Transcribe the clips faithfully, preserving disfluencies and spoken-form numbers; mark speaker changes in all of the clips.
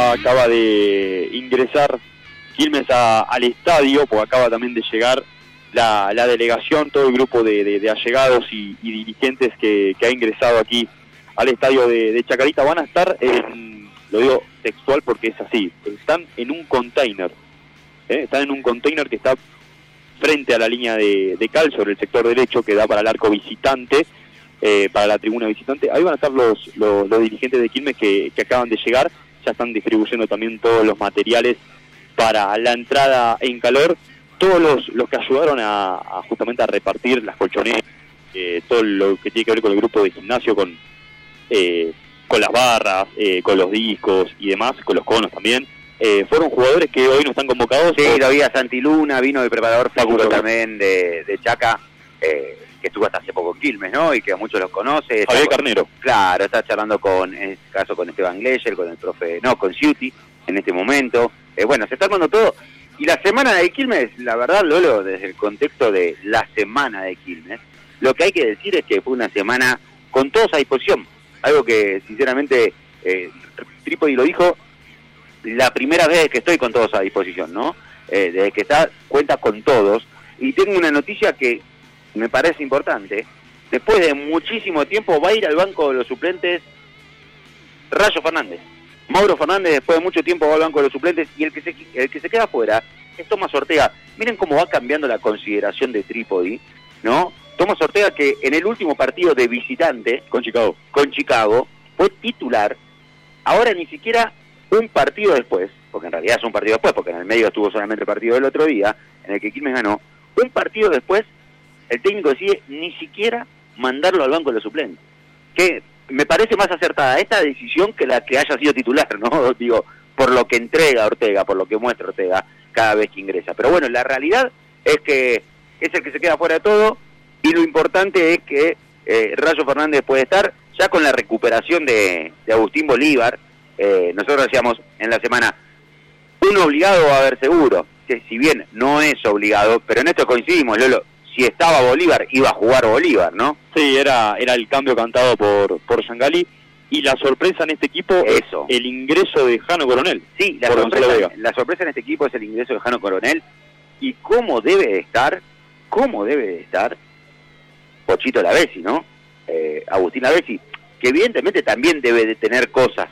Speaker 1: ya acaba de ingresar Quilmes a, al estadio, porque acaba también de llegar la, la delegación, todo el grupo de, de, de allegados y, y dirigentes que, que ha ingresado aquí al estadio de, de Chacarita. Van a estar, en, lo digo textual porque es así, están en un container, ¿eh? están en un container que está frente a la línea de, de cal sobre el sector derecho que da para el arco visitante, eh, para la tribuna visitante. Ahí van a estar los, los, los dirigentes de Quilmes que, que acaban de llegar, ya están distribuyendo también todos los materiales para la entrada en calor, todos los, los que ayudaron a, a justamente a repartir las colchonetas, eh, todo lo que tiene que ver con el grupo de gimnasio, con eh, con las barras, eh, con los discos y demás, con los conos también. Eh, fueron jugadores que hoy no están convocados.
Speaker 2: Sí, lo había Santi Luna, vino el preparador físico también de, de Chaca, eh, que estuvo hasta hace poco en Quilmes, ¿no? Y que a muchos los conoce.
Speaker 1: Javier Carnero.
Speaker 2: Claro, está charlando con, en este caso, con Esteban Gleyer, con el profe, no, con Ciuti, en este momento. Eh, bueno, se está armando todo. Y la semana de Quilmes, la verdad, Lolo, desde el contexto de la semana de Quilmes, lo que hay que decir es que fue una semana con todos a disposición. Algo que, sinceramente, eh, Trípodi lo dijo, la primera vez que estoy con todos a disposición, ¿no? Eh, desde que está, cuenta con todos. Y tengo una noticia que me parece importante. Después de muchísimo tiempo va a ir al banco de los suplentes Rayo Fernández. Mauro Fernández, después de mucho tiempo, va al banco de los suplentes, y el que se, el que se queda afuera es Tomás Ortega. Miren cómo va cambiando la consideración de Trípodi, ¿no? Tomás Ortega, que en el último partido de visitante
Speaker 1: con Chicago,
Speaker 2: con Chicago fue titular, ahora ni siquiera un partido después, porque en realidad es un partido después, porque en el medio estuvo solamente el partido del otro día, en el que Quilmes ganó, un partido después, el técnico decide ni siquiera mandarlo al banco de los suplentes. Que me parece más acertada esta decisión que la que haya sido titular, ¿no? Digo, por lo que entrega Ortega, por lo que muestra Ortega cada vez que ingresa. Pero bueno, la realidad es que es el que se queda fuera de todo, y lo importante es que eh, Rayo Fernández puede estar ya con la recuperación de, de Agustín Bolívar. Eh, nosotros decíamos en la semana, un obligado va a haber seguro, que si bien no es obligado, pero en esto coincidimos, Lolo, si estaba Bolívar, iba a jugar Bolívar, ¿no?
Speaker 1: Sí, era era el cambio cantado por por Yangali, y la sorpresa en este equipo
Speaker 2: Eso.
Speaker 1: es el ingreso de Jano Coronel.
Speaker 2: Sí, la sorpresa, la sorpresa en este equipo es el ingreso de Jano Coronel, y cómo debe de estar, cómo debe de estar Pochito Lavesi, ¿no? Eh, Agustín Lavesi, que evidentemente también debe de tener cosas,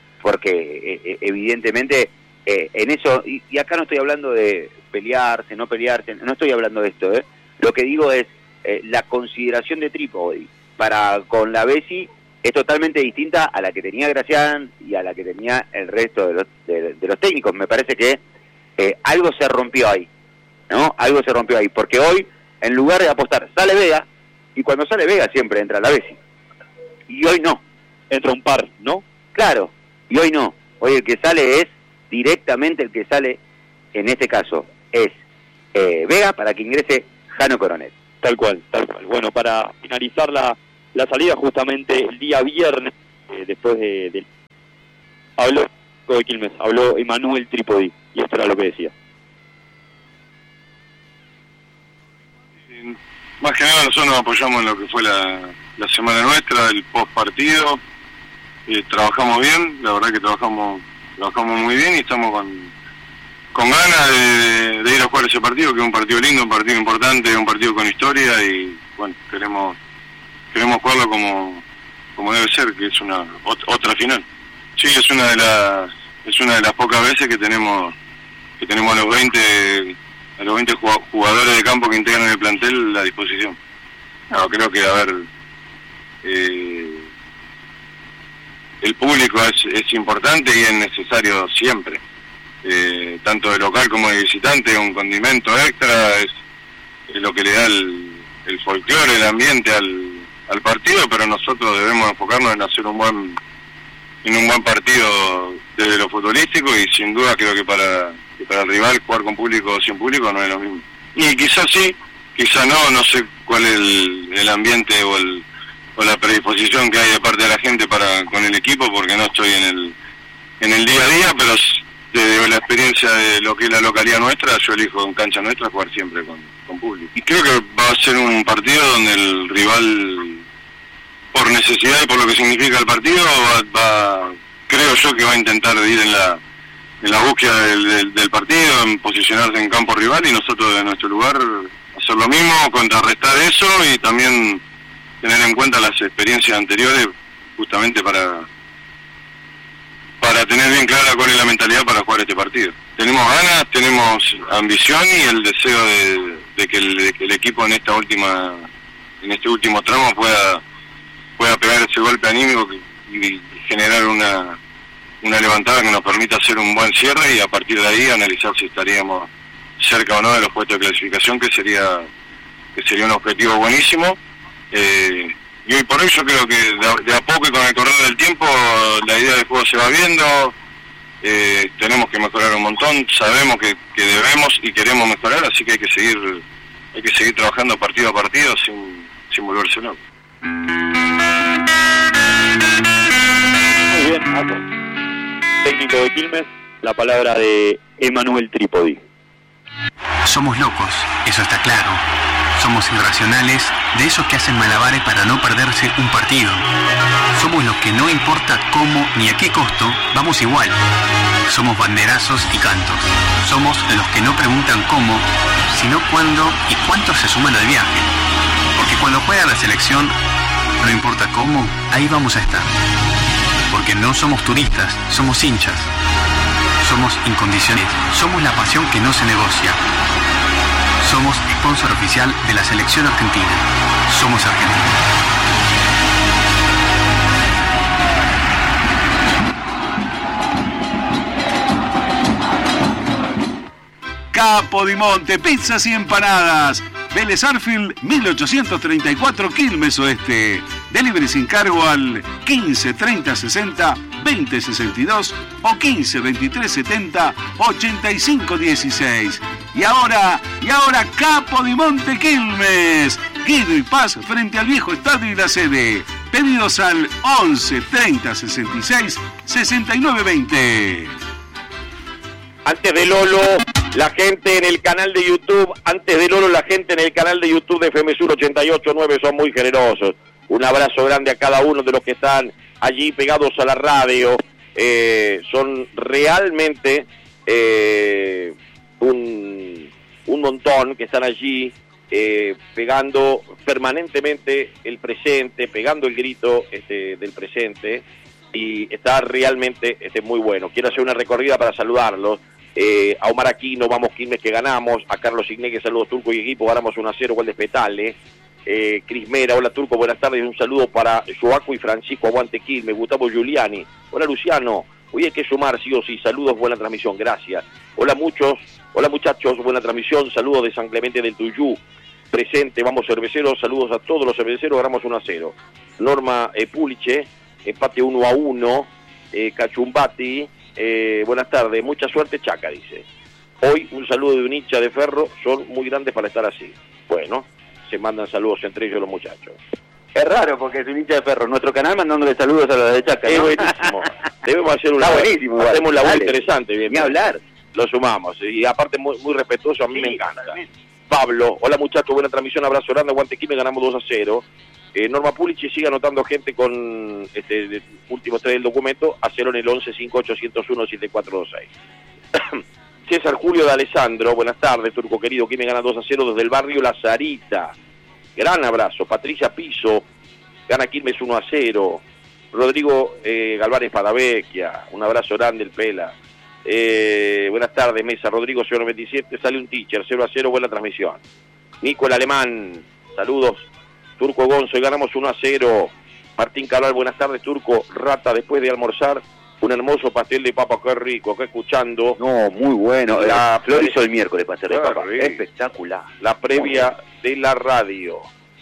Speaker 2: porque eh, evidentemente eh, en eso, y, y acá no estoy hablando de pelearse, no pelearse, no estoy hablando de esto, ¿eh? Lo que digo es, eh, la consideración de Trípodi para con Lavesi es totalmente distinta a la que tenía Gracián y a la que tenía el resto de los, de, de los técnicos. Me parece que eh, algo se rompió ahí, ¿no? Algo se rompió ahí, porque hoy, en lugar de apostar, sale Vega, y cuando sale Vega siempre entra Lavesi, y hoy no.
Speaker 1: Entra un par, ¿no?
Speaker 2: Claro, y hoy no. Hoy el que sale es, directamente el que sale, en este caso, es eh, Vega, para que ingrese Jano Coronel.
Speaker 1: Tal cual, tal cual. Bueno, para finalizar la, la salida, justamente el día viernes, eh, después de, de... Habló de Quilmes, habló Emanuel Trípodi, y esto era lo que decía.
Speaker 3: Más que nada nosotros nos apoyamos en lo que fue la, la semana nuestra, el post partido, eh, trabajamos bien, la verdad que trabajamos trabajamos muy bien, y estamos con, con ganas de, de ir a jugar ese partido, que es un partido lindo, un partido importante, un partido con historia, y bueno, queremos queremos jugarlo como, como debe ser, que es una ot- otra final. Sí, es una de las es una de las pocas veces que tenemos que tenemos a los veinte a los veinte jugadores de campo que integran el plantel a disposición. No, creo que, a ver, eh, el público es, es importante y es necesario siempre, eh, tanto de local como de visitante, un condimento extra, es, es lo que le da el, el folclore, el ambiente al, al partido, pero nosotros debemos enfocarnos en hacer un buen en un buen partido desde lo futbolístico, y sin duda creo que para que para el rival jugar con público o sin público no es lo mismo. Y quizás sí, quizás no, no sé cuál es el, el ambiente o, el, o la predisposición que hay de parte de la gente para con el equipo, porque no estoy en el en el día a día, pero desde la experiencia de lo que es la localidad nuestra, yo elijo en cancha nuestra jugar siempre con, con público. Y creo que va a ser un partido donde el rival, por necesidad y por lo que significa el partido, va, va creo yo que va a intentar ir en la en la búsqueda del, del, del partido, en posicionarse en campo rival, y nosotros de nuestro lugar hacer lo mismo, contrarrestar eso y también tener en cuenta las experiencias anteriores, justamente para para tener bien clara cuál es la mentalidad para jugar este partido. Tenemos ganas, tenemos ambición y el deseo de, de, que, el, de que el equipo en esta última en este último tramo pueda pueda pegar ese golpe anímico y, y generar una una levantada que nos permita hacer un buen cierre, y a partir de ahí analizar si estaríamos cerca o no de los puestos de clasificación, que sería que sería un objetivo buenísimo. Eh, y hoy por hoy yo creo que de, de a poco y con el correr del tiempo la idea del juego se va viendo. Eh, tenemos que mejorar un montón, sabemos que, que debemos y queremos mejorar, así que hay que seguir hay que seguir trabajando partido a partido sin, sin volverse loco.
Speaker 1: Muy bien, Marco. Técnico de Quilmes, la palabra de Emanuel Trípodi.
Speaker 4: Somos locos, eso está claro. Somos irracionales, de esos que hacen malabares para no perderse un partido. Somos los que no importa cómo ni a qué costo, vamos igual. Somos banderazos y cantos. Somos los que no preguntan cómo, sino cuándo y cuántos se suman al viaje. Porque cuando juega la selección, no importa cómo, ahí vamos a estar. Porque no somos turistas, somos hinchas. Somos incondicionales. Somos la pasión que no se negocia. Somos sponsor oficial de la selección argentina. Somos Argentina.
Speaker 5: Capodimonte, pizzas y empanadas. Vélez Arfield, mil ochocientos treinta y cuatro, Quilmes Oeste. Delivery sin cargo al quince treinta sesenta veinte sesenta y dos o quince veintitrés setenta ochenta y cinco dieciséis. Y ahora, y ahora Capodimonte Quilmes. Guido y Paz frente al viejo estadio y la sede. Pedidos al once treinta sesenta y seis sesenta y nueve veinte.
Speaker 6: Antes de Lolo, la gente en el canal de YouTube, antes de Lolo, la gente en el canal de YouTube de F M Sur ochenta y ocho nueve son muy generosos. Un abrazo grande a cada uno de los que están allí pegados a la radio. Eh, son realmente eh, un, un montón que están allí eh, pegando permanentemente el presente, pegando el grito este, del presente, y está realmente este, muy bueno. Quiero hacer una recorrida para saludarlos. Eh, a Omar Aquino, vamos Quilmes que ganamos. A Carlos Ignegue, saludos Turco y equipo, ganamos uno a cero, gol de Spetale. Eh, Cris Mera, hola Turco, buenas tardes, un saludo para Joaco y Francisco, aguante Quilmes. Gustavo Giuliani, hola Luciano, hoy hay que sumar sí o sí, saludos, buena transmisión, gracias. Hola muchos, hola muchachos, buena transmisión, saludos de San Clemente del Tuyú, presente, vamos cerveceros, saludos a todos los cerveceros, ganamos uno a cero. Norma eh, Puliche, empate uno a uno, eh, Cachumbati, eh, buenas tardes, mucha suerte Chaca, dice. Hoy un saludo de un hincha de Ferro, son muy grandes para estar así. Bueno, se mandan saludos entre ellos los muchachos.
Speaker 2: Es raro porque es un hincha de Ferro. Nuestro canal mandándole saludos a los de Chaca, ¿no?
Speaker 6: Es buenísimo. Debemos hacer una...
Speaker 2: Está buenísimo. Igual.
Speaker 6: Hacemos la voz
Speaker 2: Dale.
Speaker 6: interesante. Bien,
Speaker 2: Ni hablar.
Speaker 6: Lo sumamos. Y aparte muy, muy respetuoso, a mí
Speaker 2: Sí,
Speaker 6: me encanta.
Speaker 2: totalmente.
Speaker 6: Pablo, hola muchachos, buena transmisión, abrazo grande, aguante Quilmes, ganamos dos a cero. Eh, Norma Pulici sigue anotando gente con este de, últimos tres del documento, a cero en el once cinco ocho cero uno siete cuatro dos seis. César Julio de Alessandro, buenas tardes, Turco querido, Quilmes gana dos a cero desde el barrio La Sarita. Gran abrazo. Patricia Piso, gana Quilmes uno a cero. Rodrigo eh, Galvares Padavecchia, un abrazo grande, el Pela. Eh, buenas tardes, Mesa. Rodrigo cero noventa y siete, sale un teacher, cero a cero, buena transmisión. Nico el Alemán, saludos. Turco Gonzo, y ganamos uno a cero. Martín Cabral, buenas tardes, Turco. Rata, después de almorzar, un hermoso pastel de papa, qué rico, acá escuchando.
Speaker 2: No, muy bueno.
Speaker 6: La
Speaker 2: La Flor hizo el miércoles pastel de
Speaker 6: Qué
Speaker 2: papa.
Speaker 6: rico.
Speaker 2: Espectacular.
Speaker 6: La previa de la radio.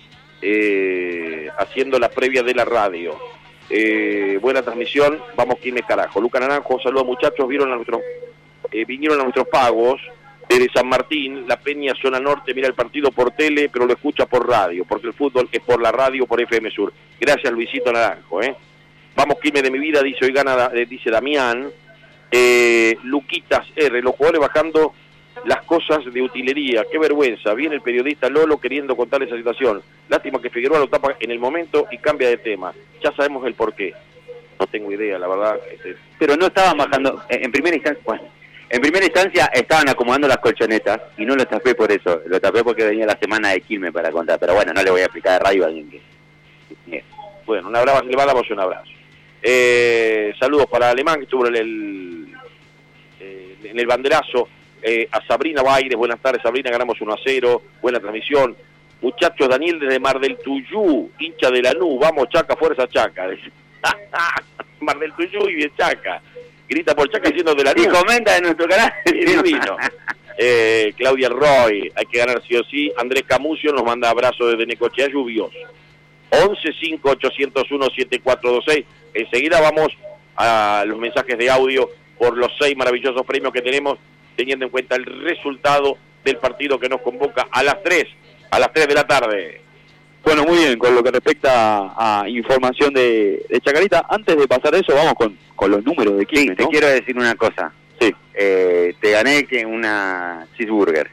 Speaker 6: Eh, haciendo la previa de la radio. Eh, buena transmisión, vamos Quilmes carajo. Luca Naranjo, saludos muchachos, vieron a nuestros, eh, vinieron a nuestros pagos desde San Martín, La Peña, zona norte, mira el partido por tele, pero lo escucha por radio, porque el fútbol es por la radio, por F M Sur. Gracias Luisito Naranjo, eh. Vamos Quilmes de mi vida, dice hoy gana, eh, dice Damián. Eh, Luquitas R, los jugadores bajando las cosas de utilería, qué vergüenza, viene el periodista Lolo queriendo contar esa situación, lástima que Figueroa lo tapa en el momento y cambia de tema, ya sabemos el porqué. no tengo idea, la verdad. Este...
Speaker 2: Pero no estaban bajando, en primera instancia, bueno, en primera instancia estaban acomodando las colchonetas y no lo tapé por eso, lo tapé porque venía la semana de Quilmes para contar, pero bueno, no le voy a explicar de radio a alguien que... que...
Speaker 6: Bueno, un abrazo, le mandamos un abrazo. Eh, saludos para Alemán, que estuvo en el, eh, en el banderazo. Eh, a Sabrina Baires, buenas tardes Sabrina, ganamos uno a cero, buena transmisión. Muchachos, Daniel desde Mar del Tuyú, hincha de Lanús, vamos Chaca, fuerza Chaca. Mar del Tuyú y bien Chaca. Grita por Chaca diciendo de Lanús.
Speaker 2: Y comenta en nuestro canal.
Speaker 6: Divino. Eh, Claudia Roy, hay que ganar sí o sí. Andrés Camucio nos manda abrazo desde Necochea, lluvioso. once cinco ocho cero uno siete cuatro dos seis. Enseguida vamos a los mensajes de audio por los seis maravillosos premios que tenemos, teniendo en cuenta el resultado del partido que nos convoca a las tres, a las tres de la tarde.
Speaker 1: Bueno, muy bien, con lo que respecta a, a información de, de Chacarita, antes de pasar eso, vamos con, con los números de Quilmes,
Speaker 2: sí,
Speaker 1: ¿no?
Speaker 2: Te quiero decir una cosa.
Speaker 1: Sí.
Speaker 2: Eh, te gané que una cheeseburger.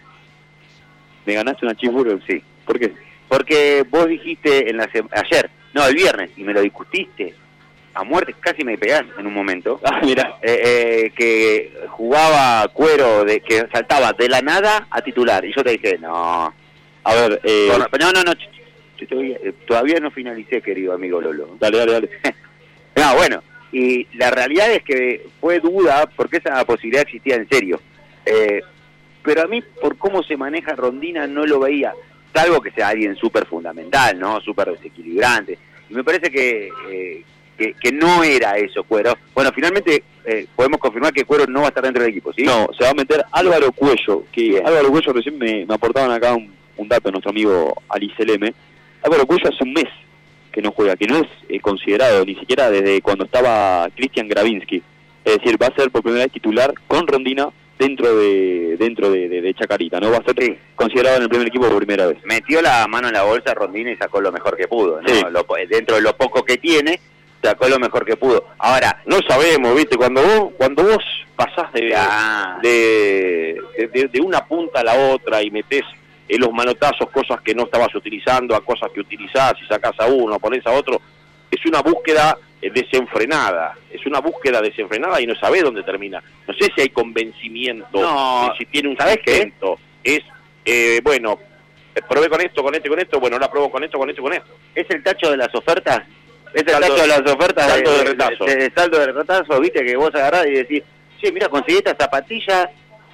Speaker 1: ¿Me ganaste una cheeseburger?
Speaker 2: Sí.
Speaker 1: ¿Por qué?
Speaker 2: Porque vos dijiste en la se- ayer, no, el viernes, y me lo discutiste a muerte, casi me pegás en un momento.
Speaker 1: Ah, mira.
Speaker 2: Eh, eh, que jugaba Cuero, de que saltaba de la nada a titular. Y yo te dije, no.
Speaker 1: A ver, eh...
Speaker 2: No, no, no, ch- ch- todavía, eh, todavía no finalicé, querido amigo Lolo.
Speaker 1: Dale, dale, dale.
Speaker 2: No, bueno, y la realidad es que fue duda, porque esa posibilidad existía en serio. Eh, pero a mí, por cómo se maneja Rondina, no lo veía. Salvo que sea alguien súper fundamental, ¿no? Súper desequilibrante. Y me parece que... Eh, Que, que no era eso, Cuero. Bueno, finalmente eh, podemos confirmar que Cuero no va a estar dentro del equipo, ¿sí?
Speaker 1: No, se va a meter Álvaro Cuello, que
Speaker 2: Bien.
Speaker 1: Álvaro Cuello recién me, me aportaban acá un, un dato, nuestro amigo Alice Leme. Álvaro Cuello hace un mes que no juega, que no es eh, considerado ni siquiera desde cuando estaba Cristian Gravinsky. Es decir, va a ser por primera vez titular con Rondina dentro de dentro de, de, de Chacarita, ¿no? Va a ser
Speaker 2: Sí.
Speaker 1: considerado en el primer equipo por primera vez.
Speaker 2: Metió la mano en la bolsa Rondina y sacó lo mejor que pudo, ¿no?
Speaker 1: Sí.
Speaker 2: Lo, dentro de lo poco que tiene, sacó lo mejor que pudo. Ahora,
Speaker 6: No sabemos, ¿viste? Cuando vos, cuando vos pasás de,
Speaker 2: Ya.
Speaker 6: de, de, de una punta a la otra y metés en los manotazos cosas que no estabas utilizando a cosas que utilizás y sacás a uno, ponés a otro, es una búsqueda eh, desenfrenada, es una búsqueda desenfrenada y no sabés dónde termina. No sé si hay convencimiento,
Speaker 2: No,
Speaker 6: de si tiene un
Speaker 2: ¿sabés qué?
Speaker 6: sustento. Es, eh, bueno, eh, probé con esto, con esto y con esto, bueno, ahora pruebo con esto, con esto y con esto.
Speaker 2: ¿es el tacho de las ofertas? Es el
Speaker 6: Saldo-
Speaker 2: tacho de las ofertas
Speaker 6: saldo de
Speaker 2: de,
Speaker 6: retazo.
Speaker 2: de- de saldo de retazo, viste, que vos agarrás y decís, che, mira, conseguí esta zapatilla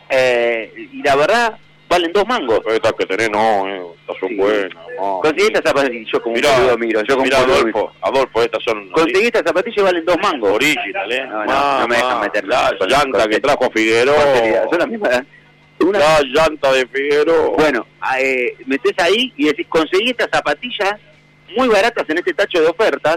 Speaker 2: eh, y la verdad valen dos mangos.
Speaker 6: Estas que tenés, no, eh, estas son
Speaker 2: Sí.
Speaker 6: buenas. No.
Speaker 2: Conseguí esta zapatilla y yo como
Speaker 6: Mirá,
Speaker 2: un boludo miro, yo como
Speaker 6: mirá,
Speaker 2: un boludo
Speaker 6: Adolfo, Adolfo, estas son
Speaker 2: conseguí esta zapatilla y valen dos mangos.
Speaker 6: original, ¿eh?
Speaker 2: No, no, no me dejan meter
Speaker 6: la
Speaker 2: con-
Speaker 6: llanta
Speaker 2: con-
Speaker 6: que trajo Figueroa.
Speaker 2: Con seriedad, son las mismas. Una-
Speaker 6: La llanta de Figueroa.
Speaker 2: Bueno, eh, metés ahí y decís, conseguí estas zapatillas muy baratas en este tacho de ofertas,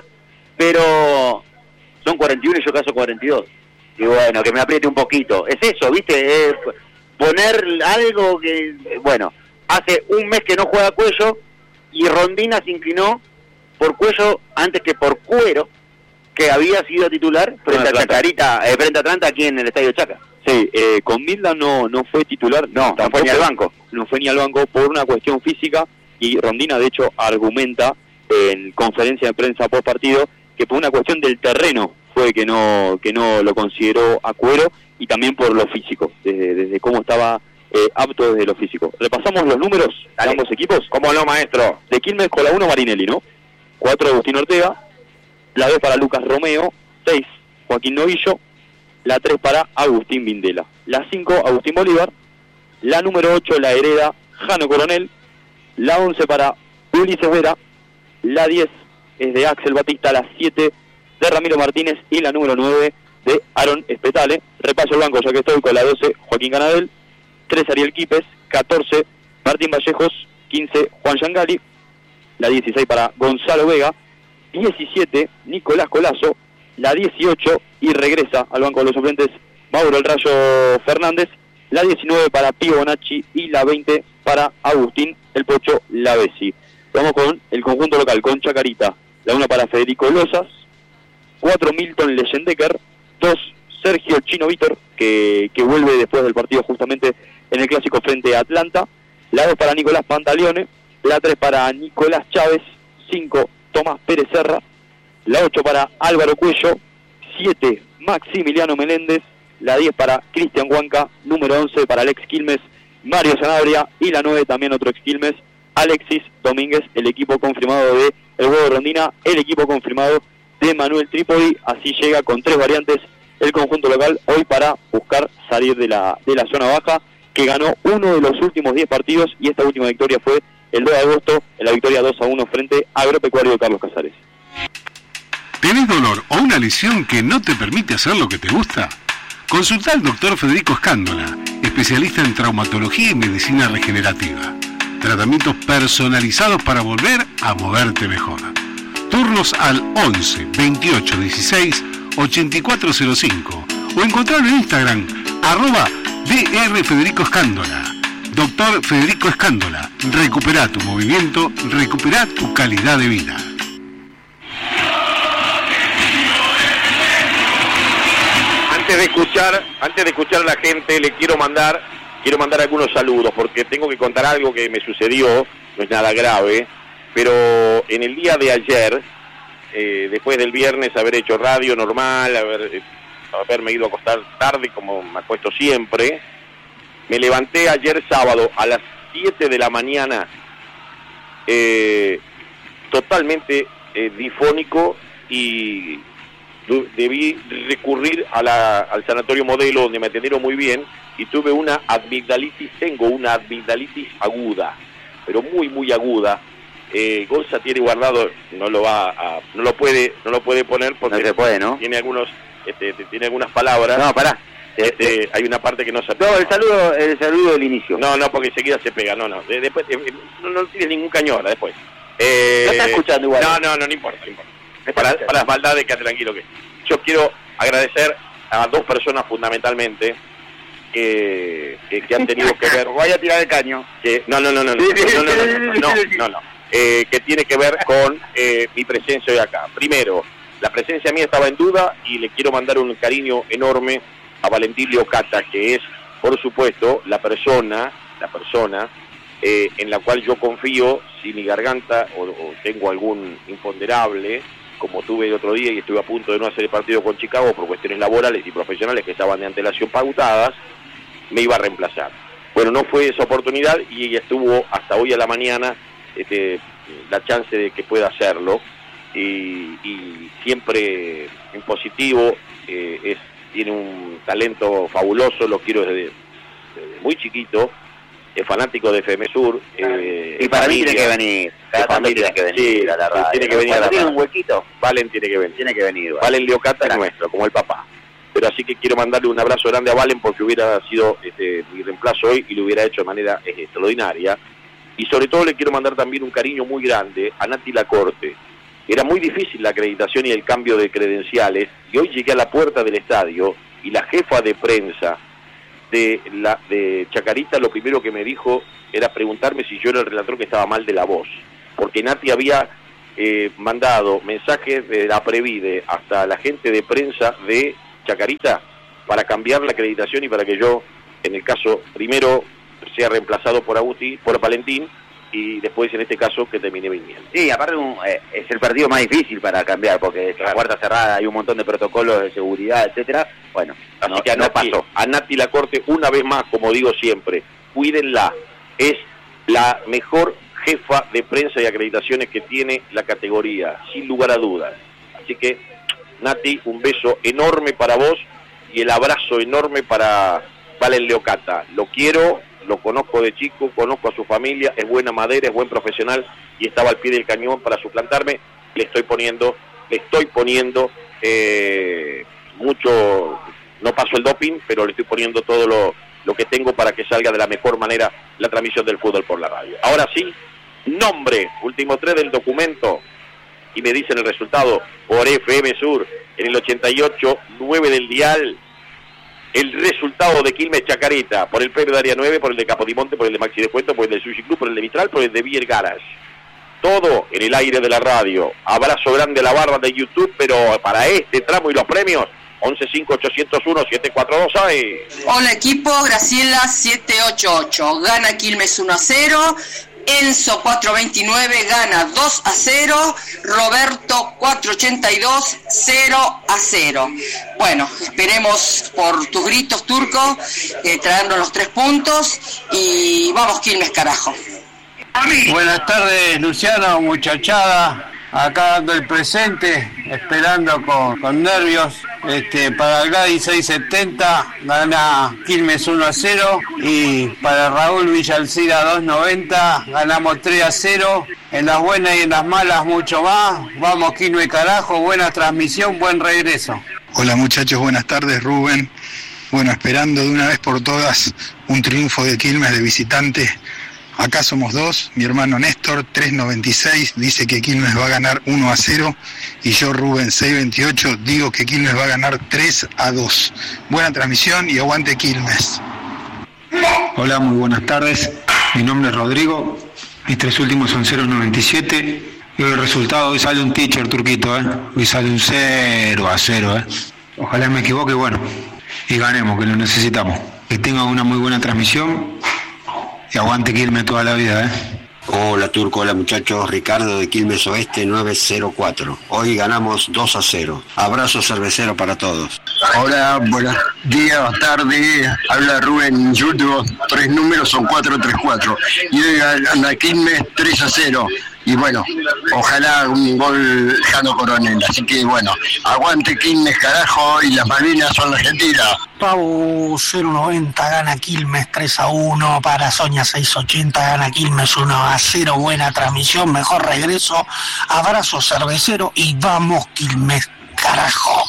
Speaker 2: pero son cuarenta y uno y yo caso cuarenta y dos. Y bueno, que me apriete un poquito. Es eso, ¿viste? Es poner algo que... Bueno, hace un mes que no juega Cuello y Rondina se inclinó por Cuello antes que por Cuero, que había sido titular frente a
Speaker 1: Atlanta.
Speaker 2: Chacarita, eh, frente a Atlanta aquí en el Estadio Chaca.
Speaker 1: Sí, eh, con Milda no, no fue titular,
Speaker 2: No, no
Speaker 1: tampoco
Speaker 2: fue ni al banco.
Speaker 1: No fue ni al banco por una cuestión física y Rondina de hecho argumenta en conferencia de prensa post partido que por una cuestión del terreno fue que no que no lo consideró a Cuero y también por lo físico, desde, desde cómo estaba eh, apto desde lo físico. Repasamos los números
Speaker 2: Dale.
Speaker 1: de ambos equipos.
Speaker 6: ¿Cómo no, maestro?
Speaker 1: De Quilmes con la uno Marinelli, ¿no? cuatro Agustín Ortega, la dos para Lucas Romeo, seis Joaquín Novillo, la tres para Agustín Vindela, la cinco Agustín Bolívar, la número ocho la hereda Jano Coronel, la once para Ulises Vera, la diez es de Axel Batista, la siete de Ramiro Martínez y la número nueve de Aaron Espetale. Repaso el banco ya que estoy con la doce Joaquín Canadel, tres Ariel Quipes, catorce Martín Vallejos, quince Juan Yangali, la dieciséis para Gonzalo Vega, diecisiete Nicolás Colazo, la dieciocho y regresa al banco de los suplentes Mauro El Rayo Fernández, la diecinueve para Pío Bonacci y la veinte para Agustín El Pocho Lavesi. Vamos con el conjunto local, con Chacarita, la una para Federico Lozas, cuatro Milton Leyendecker, dos Sergio Chino Vítor, que, que vuelve después del partido justamente en el clásico frente a Atlanta, la dos para Nicolás Pantaleone, la tres para Nicolás Chávez, cinco Tomás Pérez Serra, la ocho para Álvaro Cuello, siete, Maximiliano Meléndez. La diez para Cristian Huanca. Número once para Alex Quilmes, Mario Sanabria. Y la nueve también otro ex Quilmes, Alexis Domínguez. El equipo confirmado de El Huevo Rondina, el equipo confirmado de Manuel Trípodi. Así llega con tres variantes el conjunto local hoy para buscar salir de la, de la zona baja, que ganó uno de los últimos diez partidos, y esta última victoria fue el dos de agosto, en la victoria dos a uno frente a Agropecuario de Carlos Casares.
Speaker 5: ¿Tenés dolor o una lesión que no te permite hacer lo que te gusta? Consulta al doctor Federico Escándola, especialista en traumatología y medicina regenerativa. Tratamientos personalizados para volver a moverte mejor. Turnos al once, veintiocho, dieciséis, ochenta y cuatro cero cinco o encontrarlo en Instagram, arroba D R Federico Escándola. Doctor Federico Escándola, recupera tu movimiento, recupera tu calidad de vida.
Speaker 6: Antes de escuchar, antes de escuchar a la gente, le quiero mandar, quiero mandar algunos saludos, porque tengo que contar algo que me sucedió, no es nada grave, pero en el día de ayer, eh, después del viernes haber hecho radio normal, haber, eh, haberme ido a acostar tarde como me acuesto siempre, me levanté ayer sábado a las siete de la mañana, eh, totalmente eh, difónico, y debí recurrir a la, al sanatorio Modelo, donde me atendieron muy bien, y tuve una amigdalitis, tengo una amigdalitis aguda, pero muy muy aguda. eh, Gonza tiene guardado, no lo va a, no lo puede, no lo puede poner porque
Speaker 2: no se puede, ¿no?
Speaker 6: Tiene algunos, este, tiene algunas palabras.
Speaker 2: No, pará.
Speaker 6: Este, hay una parte que no se...
Speaker 2: No, el saludo, el saludo del inicio.
Speaker 6: No, no, porque enseguida se pega, no, no. De, después, de, no, no tiene ningún cañón después. Eh,
Speaker 2: no está escuchando igual.
Speaker 6: No, no, no, no importa, no importa. Es para, para las maldades, que tranquilo que... Yo quiero agradecer a dos personas fundamentalmente que, que, que han tenido que ver...
Speaker 2: Vaya a tirar el caño.
Speaker 6: Que, no, no, no, no, no, no, no, no, no, no, no, no. Eh, que tiene que ver con eh, mi presencia hoy acá. Primero, la presencia mía estaba en duda, y le quiero mandar un cariño enorme a Valentín Leocata, que es, por supuesto, la persona, la persona eh, en la cual yo confío si mi garganta o, o tengo algún imponderable, como tuve el otro día y estuve a punto de no hacer el partido con Chicago por cuestiones laborales y profesionales que estaban de antelación pautadas, me iba a reemplazar. Bueno, no fue esa oportunidad, y ella estuvo hasta hoy a la mañana este, la chance de que pueda hacerlo, y, y siempre en positivo, eh, es tiene un talento fabuloso, lo quiero desde, desde muy chiquito, es fanático de FEMESUR. Eh,
Speaker 2: y para mí tiene que venir, cada tanto tiene que venir
Speaker 6: sí,
Speaker 2: a la radio.
Speaker 6: Tiene que venir a la
Speaker 2: tiene
Speaker 6: radio.
Speaker 2: un huequito.
Speaker 6: Valen tiene que venir.
Speaker 2: Tiene que venir. Vale.
Speaker 6: Valen Leocata es nuestro, como el papá. Pero así que quiero mandarle un abrazo grande a Valen, porque hubiera sido este, mi reemplazo hoy, y lo hubiera hecho de manera eh, extraordinaria. Y sobre todo le quiero mandar también un cariño muy grande a Nati Lacorte. Era muy difícil la acreditación y el cambio de credenciales, y hoy llegué a la puerta del estadio, y la jefa de prensa de la de Chacarita lo primero que me dijo era preguntarme si yo era el relator que estaba mal de la voz, porque Nati había eh, mandado mensajes de la Previde hasta la gente de prensa de Chacarita para cambiar la acreditación y para que yo, en el caso primero, sea reemplazado por Agustín, por Valentín, y después en este caso que termine viniendo.
Speaker 2: Sí, aparte un, eh, es el partido más difícil para cambiar, porque es la puerta cerrada, hay un montón de protocolos de seguridad, etcétera. Bueno,
Speaker 6: así
Speaker 2: no,
Speaker 6: que a
Speaker 2: no
Speaker 6: Nati,
Speaker 2: pasó.
Speaker 6: A Nati Lacorte, una vez más, como digo siempre, cuídenla, es la mejor jefa de prensa y acreditaciones que tiene la categoría, sin lugar a dudas. Así que, Nati, un beso enorme para vos, y el abrazo enorme para Valen Leocata. Lo quiero, lo conozco de chico, conozco a su familia, es buena madera, es buen profesional, y estaba al pie del cañón para suplantarme. Le estoy poniendo, le estoy poniendo eh, mucho, no paso el doping, pero le estoy poniendo todo lo, lo que tengo para que salga de la mejor manera la transmisión del fútbol por la radio. Ahora sí, nombre, último tres del documento, y me dicen el resultado por F M Sur, en el ochenta y ocho nueve del dial. El resultado de Quilmes Chacarita, por el premio de Área nueve, por el de Capodimonte, por el de Maxi Descuento, por el de Sushi Club, por el de Vitral, por el de Beer Garage. Todo en el aire de la radio. Abrazo grande a la barra de YouTube, pero para este tramo y los premios, once cinco ocho cero uno siete cuatro dos seis.
Speaker 7: Hola equipo, Graciela siete ocho ocho. Gana Quilmes uno a cero. Enzo cuatrocientos veintinueve gana dos a cero, Roberto cuatrocientos ochenta y dos cero a cero. Bueno, esperemos por tus gritos, Turco, eh, traernos los tres puntos y vamos Quilmes, carajo.
Speaker 8: Buenas tardes, Luciano, muchachada, acá dando el presente, esperando con, con nervios. Este, para el Gadi seiscientos setenta gana Quilmes uno a cero y para Raúl Villalcira doscientos noventa ganamos tres a cero. En las buenas y en las malas mucho más. Vamos Quilmes, carajo, buena transmisión, buen regreso.
Speaker 9: Hola muchachos, buenas tardes, Rubén. Bueno, esperando de una vez por todas un triunfo de Quilmes de visitante. Acá somos dos, mi hermano Néstor, tres noventa y seis, dice que Quilmes va a ganar uno a cero, y yo, Rubén, seis veintiocho, digo que Quilmes va a ganar tres a dos. Buena transmisión y aguante Quilmes.
Speaker 10: Hola, muy buenas tardes, mi nombre es Rodrigo, mis tres últimos son cero noventa y siete, y el resultado hoy sale un teacher, Turquito, ¿eh? Hoy sale un cero a cero, ¿eh? Ojalá me equivoque, bueno, y ganemos, que lo necesitamos. Que tengan una muy buena transmisión. Y aguante Quilmes toda la vida, ¿eh?
Speaker 11: Hola Turco, hola muchachos, Ricardo de Quilmes Oeste nueve cero cuatro. Hoy ganamos dos a cero. Abrazo cervecero para todos.
Speaker 12: Hola, buenos días, tarde. Habla Rubén YouTube. Tres números son cuatro tres cuatro. Y hoy gana Quilmes tres a cero. Y bueno, ojalá un gol Jano Coronel. Así que bueno, aguante Quilmes, carajo, y las Malvinas son Argentina.
Speaker 13: Pau cero noventa gana Quilmes tres a uno, para Sonia seiscientos ochenta gana Quilmes uno a cero, buena transmisión, mejor regreso, abrazo cervecero y vamos Quilmes, carajo.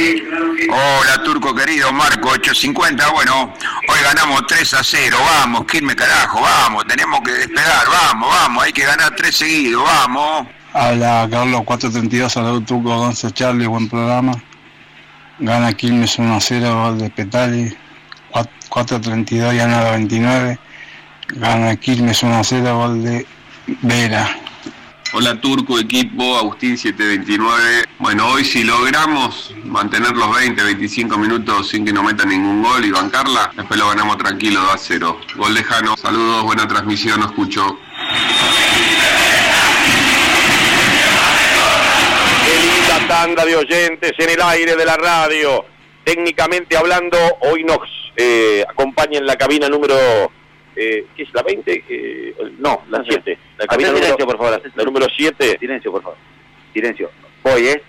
Speaker 14: Hola Turco querido, Marco ochocientos cincuenta, bueno, hoy ganamos tres a cero, vamos, Quilmes carajo, vamos, tenemos que despegar, vamos, vamos, hay que ganar tres seguidos, vamos.
Speaker 15: Habla Carlos cuatrocientos treinta y dos, saludos Turco, Gonzo Charlie, buen programa. Gana Quilmes uno a cero, gol de Petali, cuatrocientos treinta y dos, gana veintinueve, gana Quilmes uno a cero, gol de Vera.
Speaker 16: Hola Turco, equipo, Agustín setecientos veintinueve. Bueno, hoy si logramos mantener los veinte, veinticinco minutos sin que nos metan ningún gol y bancarla, después lo ganamos tranquilo dos a cero. Gol de Jano, saludos, buena transmisión, os escucho.
Speaker 6: Qué linda tanda de oyentes en el aire de la radio. Técnicamente hablando, hoy nos eh, acompaña en la cabina número... Eh, ¿Qué es la veinte? Eh, no, la siete. La cabina número,
Speaker 2: silencio, por favor.
Speaker 6: La número siete.
Speaker 2: Silencio, por favor. Silencio. Voy, ¿eh?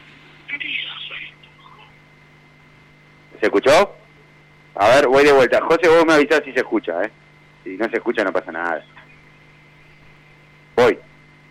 Speaker 2: ¿Se escuchó? A ver, voy de vuelta. José, vos me avisás si se escucha, ¿eh? Si no se escucha no pasa nada. Voy.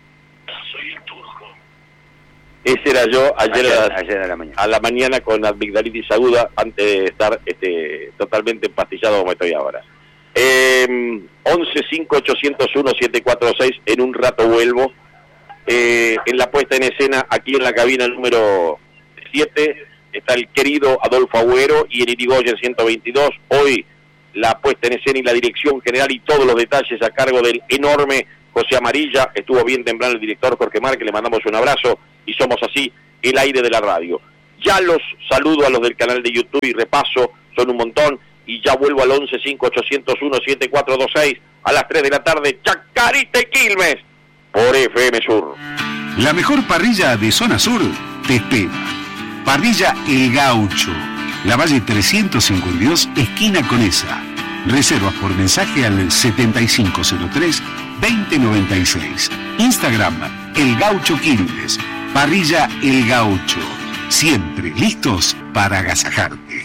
Speaker 6: Ese era yo ayer,
Speaker 2: ayer,
Speaker 6: a, las,
Speaker 2: ayer a, la mañana.
Speaker 6: a la mañana con amigdalitis aguda antes de estar este, totalmente empastillado como estoy ahora. Eh, once cinco ochocientos uno siete cuatro seis, en un rato vuelvo. Eh, en la puesta en escena, aquí en la cabina número siete, está el querido Adolfo Agüero y el Irigoyen ciento veintidós. Hoy la puesta en escena y la dirección general y todos los detalles a cargo del enorme José Amarilla. Estuvo bien temprano el director Jorge Márquez, le mandamos un abrazo y somos así el aire de la radio. Ya los saludo a los del canal de YouTube y repaso, son un montón, y ya vuelvo al once cinco ochocientos uno siete cuatro dos seis a las tres de la tarde, Chacarita y Quilmes, por F M Sur.
Speaker 5: La mejor parrilla de zona sur te espera. Parrilla El Gaucho, La Valle trescientos cincuenta y dos, esquina Conesa. Reservas por mensaje al setenta y cinco cero tres veinte noventa y seis. Instagram, El Gaucho Quilmes. Parrilla El Gaucho. Siempre listos para agasajarte.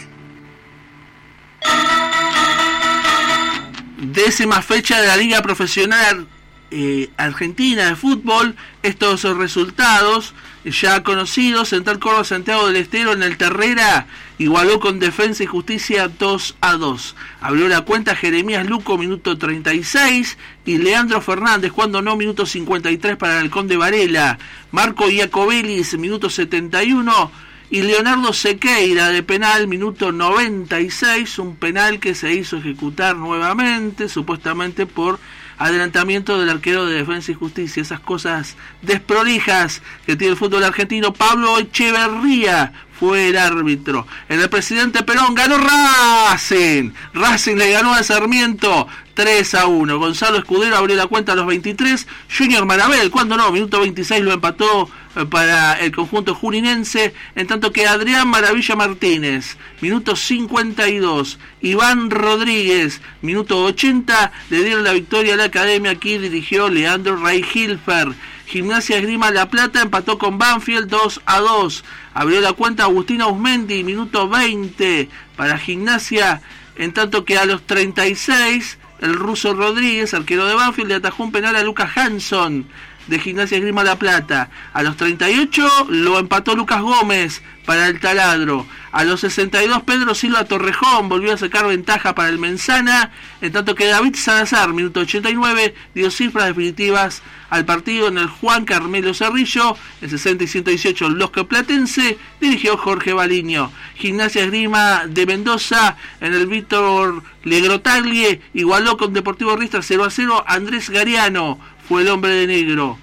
Speaker 17: Décima fecha de la Liga Profesional eh, Argentina de Fútbol. Estos resultados ya conocidos: Central Córdoba Santiago del Estero en el Terrera igualó con Defensa y Justicia dos a dos. Abrió la cuenta Jeremías Luco, minuto treinta y seis, y Leandro Fernández, cuando no, minuto cincuenta y tres para el Conde Varela. Marco Iacobelis, minuto setenta y uno, y Leonardo Sequeira de penal, minuto noventa y seis, un penal que se hizo ejecutar nuevamente, supuestamente por adelantamiento del arquero de Defensa y Justicia. Esas cosas desprolijas que tiene el fútbol argentino. Pablo Echeverría fue el árbitro. En el Presidente Perón ganó Racing. Racing le ganó a Sarmiento tres a uno. Gonzalo Escudero abrió la cuenta a los veintitrés. Junior Marabel, cuando no, minuto veintiséis lo empató para el conjunto juninense, en tanto que Adrián Maravilla Martínez, minuto cincuenta y dos, Iván Rodríguez, minuto ochenta, le dieron la victoria a la Academia. Aquí dirigió Leandro Ray Hilfer. Gimnasia Esgrima La Plata empató con Banfield dos a dos. Abrió la cuenta Agustín Ausmendi, minuto veinte para Gimnasia, en tanto que a los treinta y seis, el ruso Rodríguez, arquero de Banfield, le atajó un penal a Lucas Hanson de Gimnasia Esgrima La Plata. A los treinta y ocho lo empató Lucas Gómez para el Taladro. A los sesenta y dos, Pedro Silva Torrejón volvió a sacar ventaja para el Menzana, en tanto que David Salazar, minuto ochenta y nueve, dio cifras definitivas al partido en el Juan Carmelo Cerrillo. En sesenta y ciento dieciocho, el bloque platense dirigió Jorge Baliño. Gimnasia Esgrima de Mendoza, en el Víctor Legrotaglie, igualó con Deportivo Riestra cero a cero. Andrés Gariano fue el hombre de negro.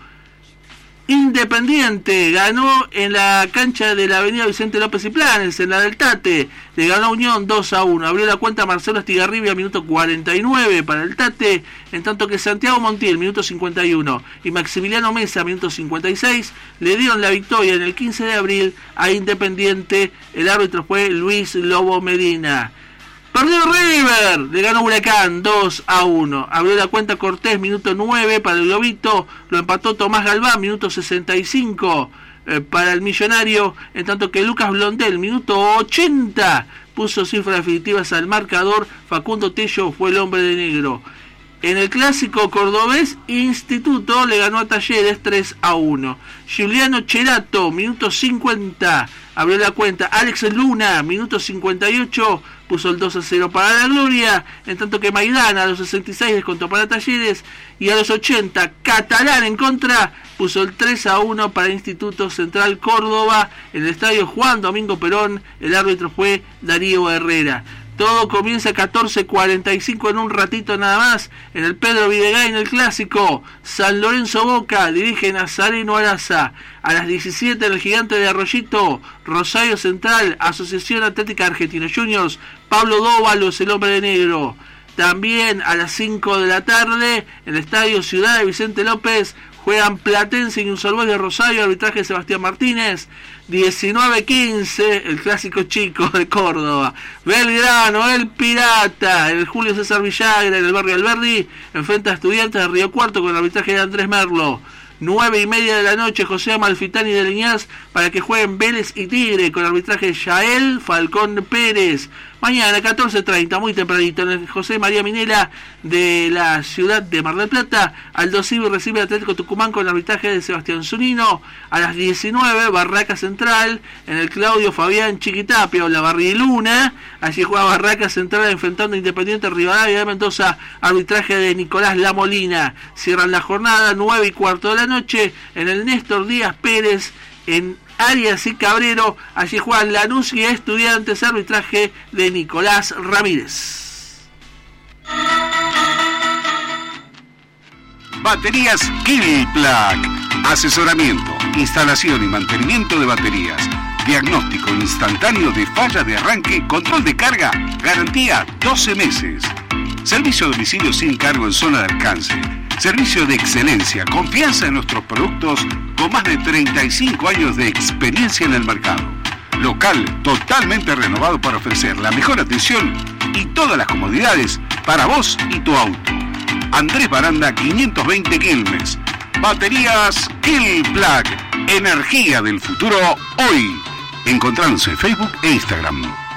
Speaker 17: Independiente ganó en la cancha de la avenida Vicente López y Planes, en la del Tate, le ganó a Unión dos a uno. Abrió la cuenta Marcelo Estigarribia, minuto cuarenta y nueve para el Tate, en tanto que Santiago Montiel, minuto cincuenta y uno, y Maximiliano Mesa, minuto cincuenta y seis, le dieron la victoria en el quince de abril a Independiente. El árbitro fue Luis Lobo Medina. Perdió River, le ganó Huracán dos a uno. Abrió la cuenta Cortés, minuto nueve para el Globito, lo empató Tomás Galván, minuto sesenta y cinco eh, para el Millonario, en tanto que Lucas Blondel, minuto ochenta, puso cifras definitivas al marcador. Facundo Tello fue el hombre de negro. En el clásico cordobés, Instituto le ganó a Talleres tres a uno. Giuliano Cherato, minuto cincuenta, abrió la cuenta. Alex Luna, minuto cincuenta y ocho, puso el dos a cero para la Gloria, en tanto que Maidana a los sesenta y seis descontó para Talleres, y a los ochenta, Catalán en contra, puso el tres a uno para Instituto Central Córdoba. En el estadio Juan Domingo Perón, el árbitro fue Darío Herrera. Todo comienza a catorce cuarenta y cinco, en un ratito nada más, en el Pedro Videgain, en el clásico. San Lorenzo Boca dirige Nazareno Araza. A las diecisiete, en el Gigante de Arroyito, Rosario Central, Asociación Atlética Argentina Juniors, Pablo Dóvalos, el hombre de negro. También a las cinco de la tarde, en el Estadio Ciudad de Vicente López, juegan Platense y Newell's Boys de Rosario, arbitraje de Sebastián Martínez. diecinueve quince, el clásico chico de Córdoba. Belgrano, el Pirata, el Julio César Villagra, en el barrio Alberdi, enfrenta a Estudiantes de Río Cuarto con el arbitraje de Andrés Merlo. Nueve y media de la noche, José Amalfitani de Liniers, para que jueguen Vélez y Tigre con el arbitraje de Yael Falcón Pérez. Mañana, catorce treinta, muy tempranito, en el José María Minela de la ciudad de Mar del Plata, Aldo Civi recibe al Atlético Tucumán con el arbitraje de Sebastián Zunino. A las diecinueve, Barraca Central, en el Claudio Fabián Chiquitapia, o la Barriluna. Allí juega Barraca Central enfrentando a Independiente Rivadavia de Mendoza, arbitraje de Nicolás Lamolina. Cierran la jornada, nueve y cuarto de la noche, en el Néstor Díaz Pérez, en Arias y Cabrero. Allí juegan Lanús y Estudiantes, arbitraje de Nicolás Ramírez.
Speaker 5: Baterías Killplug. Asesoramiento, instalación y mantenimiento de baterías. Diagnóstico instantáneo de falla de arranque, control de carga, garantía doce meses. Servicio a domicilio sin cargo en zona de alcance. Servicio de excelencia, confianza en nuestros productos con más de treinta y cinco años de experiencia en el mercado. Local totalmente renovado para ofrecer la mejor atención y todas las comodidades para vos y tu auto. Andrés Baranda quinientos veinte Quilmes. Baterías Killplug. Energía del futuro hoy. Encontranos en Facebook e Instagram.